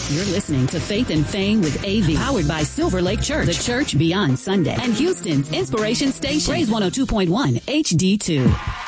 You're listening to Faith and Fame with AV, powered by Silver Lake Church, the church beyond Sunday, and Houston's Inspiration Station, Praise 102.1 HD2.